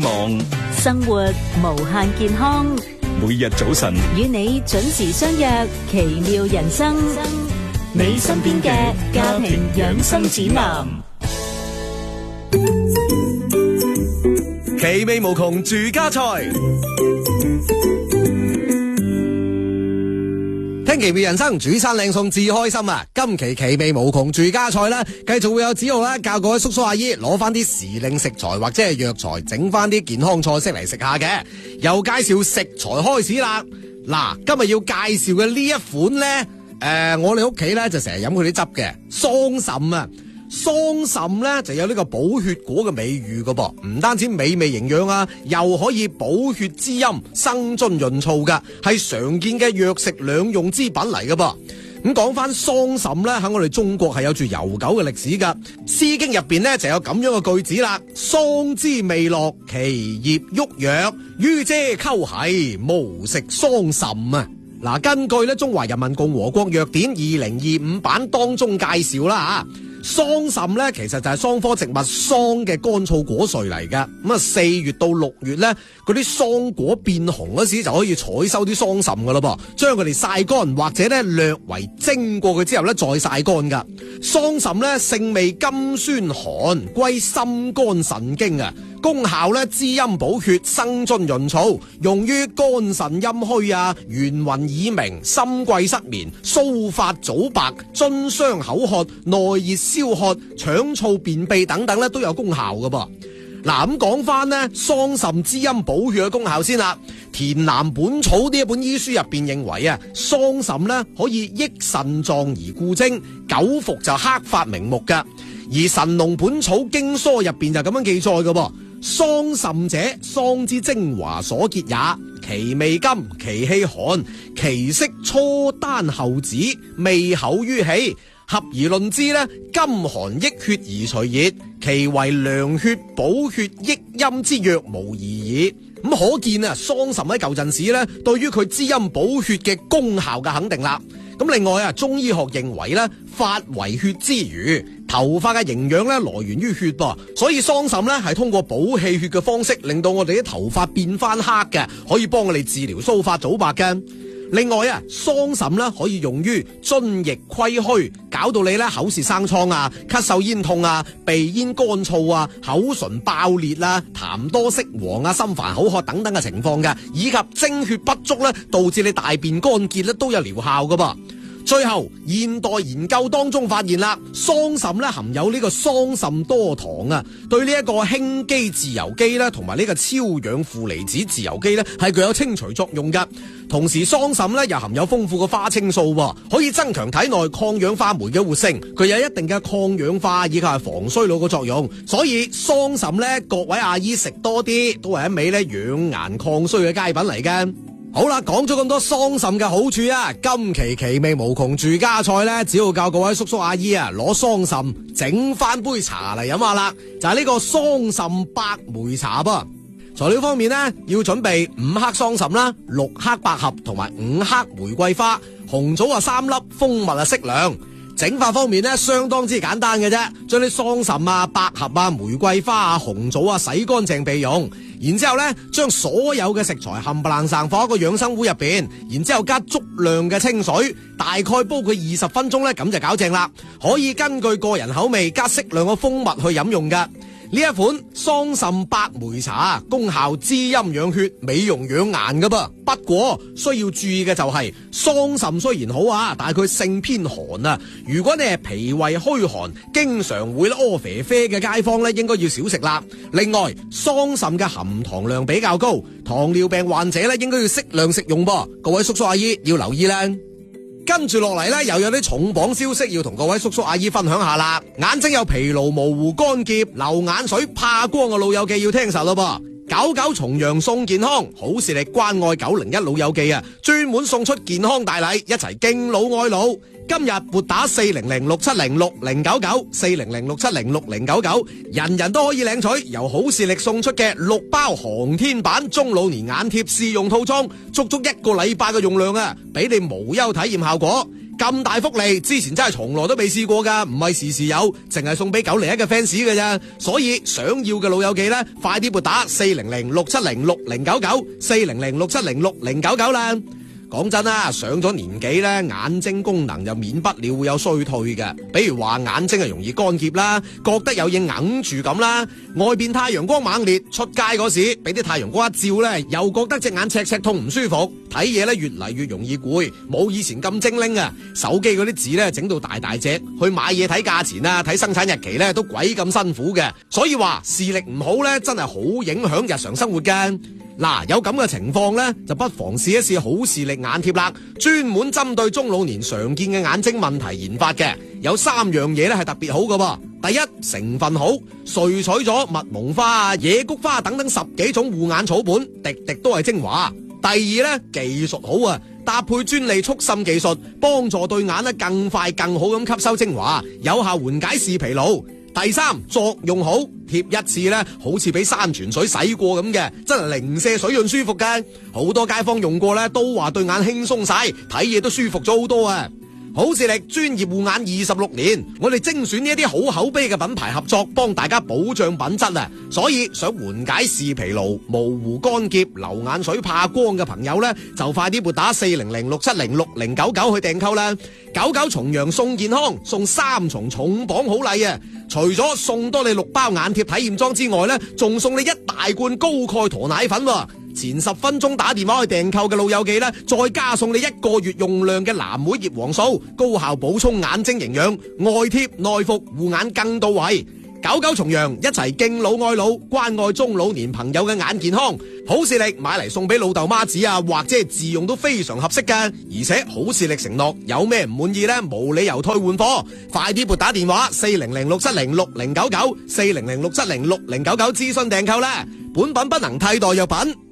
望生活無限健康， 每日早晨與你準時相約，奇妙人生，你身邊嘅家庭養生指南。 奇味無窮住家菜，聽奇味人生，煮餐靚餸至開心啊！今期奇味無窮住家菜啦，繼續會有子豪啦教各位叔叔阿姨攞翻啲時令食材或者係藥材，整翻啲健康菜式嚟食下嘅。由介紹食材開始啦。嗱，今日要介紹嘅呢一款咧，我哋屋企咧就成日飲佢啲汁嘅桑葚啊。桑葚咧就有呢個補血果嘅美譽噶噃，唔單止美味營養啊，又可以補血滋陰、生津潤燥噶，係常見嘅藥食兩用之品嚟噶噃。咁講翻桑葚咧，喺我哋中國係有住悠久嘅歷史噶。詩經入邊咧就有咁樣嘅句子啦：桑之未落，其葉鬱若，於嗟鳩兮，無食桑葚啊！嗱，根據咧《中華人民共和國藥典》2025版當中介紹啦桑葚咧其實就係桑科植物桑嘅乾燥果穗嚟噶。咁啊，4月到6月咧，嗰啲桑果變紅嗰時就可以採收啲桑葚噶啦噃，將佢哋曬乾或者咧略為蒸過佢之後咧再曬乾噶。桑葚咧性味甘酸寒，歸心肝腎經啊。功效咧滋陰補血、生津潤燥，用於肝腎陰虛啊、眩暈耳鳴、心悸失眠、鬚髮早白、津傷口渴、內熱燒渴、腸燥便秘等等咧都有功效噶噃。嗱，咁講翻呢桑葚滋陰補血嘅功效先啦。田南本草呢一本醫書入邊認為啊，桑葚咧可以益腎臟而固精，久服就黑發明目噶。而神農本草經疏入邊就咁樣記載噶噃。桑葚者，桑之精華所結也，其味甘，其氣寒，其色初丹後紫，味厚於氣。合而論之呢，甘寒益血而除熱，其為涼血補血益陰之藥無疑矣。咁可見啊，桑葚喺舊陣時呢，對於佢滋陰補血嘅功效嘅肯定啦。咁另外啊，中醫學認為咧，髮為血之餘，頭髮嘅營養咧來源於血噃，所以桑葚咧係通過補氣血嘅方式，令到我哋啲頭髮變翻黑嘅，可以幫我哋治療鬚髮早白嘅。另外啊，桑葚咧可以用於津液虧虛，搞到你咧口舌生瘡啊、咳嗽咽痛啊、鼻咽乾燥啊、口唇爆裂啊、痰多色黃啊、心煩口渴等等嘅情況嘅，以及精血不足咧，導致你大便乾結咧都有療效噶噃。最後，現代研究當中發現啦，桑葚咧含有呢個桑葚多糖啊，對呢一個氫基自由基咧，同埋呢個超氧負離子自由基咧，係具有清除作用噶。同時，桑葚咧又含有豐富嘅花青素，可以增強體內抗氧化酶嘅活性，佢有一定嘅抗氧化以及係防衰老嘅作用。所以桑葚咧，各位阿姨食多啲，都係一味咧養顏抗衰嘅佳品嚟嘅。好啦，講咗咁多桑葚嘅好處啊，今期奇味無窮住家菜咧，只要教各位叔叔阿姨啊，攞桑葚整翻杯茶嚟飲下啦，就係呢個桑葚白梅茶噃。材料方面呢，要準備5克桑葚啦、6克百合同埋5克玫瑰花，紅棗3粒，蜂蜜適量。整法方面呢，相當之簡單嘅啫，將啲桑葚啊、百合啊、玫瑰花啊、紅棗啊洗乾淨備用。然之後咧，將所有嘅食材冚唪唥散放喺個養生壺入邊，然之後加足量嘅清水，大概煲佢20分鐘咧，咁就搞正啦。可以根據個人口味加適量嘅蜂蜜去飲用噶。呢一款桑葚白梅茶功效滋陰養血、美容養顏噶噃。不過需要注意嘅就係，桑葚雖然好啊，但係佢性偏寒啊。如果你係脾胃虛寒，經常會屙啡啡嘅街坊咧，應該要少食啦。另外，桑葚嘅含糖量比較高，糖尿病患者咧應該要適量食用噃。各位叔叔阿姨要留意啦。跟住落嚟咧，又有啲重磅消息要同各位叔叔阿姨分享下啦。眼睛有疲勞、模糊、乾澀、流眼水、怕光嘅老友記要聽實咯噃。99重陽送健康，好視力關愛901老友記啊，專門送出健康大禮，一齊敬老愛老。今日撥打400-670-6099，400-670-6099，人人都可以領取由好視力送出嘅6包航天版中老年眼貼試用套裝，足足1個禮拜嘅用量啊，俾你無憂體驗效果。 咁大福利，之前真係從來都未試過噶，唔係時時有，淨係送俾901嘅 fans 嘅咋。所以想要嘅老友記呢，快啲撥打400-670-6099，400-670-6099啦。講真啦，上咗年紀咧，眼睛功能就免不了會有衰退嘅。比如話眼睛係容易乾澀啦，覺得有嘢揞住咁啦。外邊太陽光猛烈，出街嗰時俾啲太陽光一照咧，又覺得隻眼赤赤痛唔舒服。睇嘢咧越嚟越容易攰，冇以前咁精靈啊。手機嗰啲字咧整到大大隻，去買嘢睇價錢啊，睇生產日期咧都鬼咁辛苦嘅。所以話視力唔好咧，真係好影響日常生活㗎。嗱，有咁嘅情況呢，就不妨試一試好視力眼貼啦，專門針對中老年常見嘅眼睛問題研發嘅，有3樣嘢咧係特別好嘅噃。第一，成分好，萃取咗蜜蒙花、野菊花等等10幾種護眼草本，滴滴都係精華。第二咧，技術好啊，搭配專利速滲技術，幫助對眼咧更快更好咁吸收精華，有效緩解視疲勞。第三，作用好，貼一次咧，好似俾山泉水洗過咁嘅，真係零舍水潤舒服嘅。好多街坊用過咧，都話對眼輕鬆晒，睇嘢都舒服咗好多啊！好視力專業護眼26年，我哋精選呢一啲好口碑嘅品牌合作，幫大家保障品質啊！所以想緩解視疲勞、模糊乾澀、流眼水、怕光嘅朋友呢，就快啲撥打400-670-6099去訂購啦！99重陽送健康，送3重重磅好禮啊！除咗送多你6包眼貼體驗裝之外呢，仲送你1大罐高蓋駝奶粉喎！前10分鐘打電話去訂購嘅老友記呢，再加送你1個月用量嘅藍莓葉黃素，高效補充眼睛營養，外貼內服，護眼更到位。99重陽，一齊敬老愛老，關愛中老年朋友嘅眼健康。好視力買嚟送俾老豆媽子啊，或者係自用都非常合適㗎。而且好視力承諾，有咩唔滿意呢？無理由退換貨。快啲撥打電話400-670-6099，400-670-6099諮詢訂購啦。本品不能替代藥品。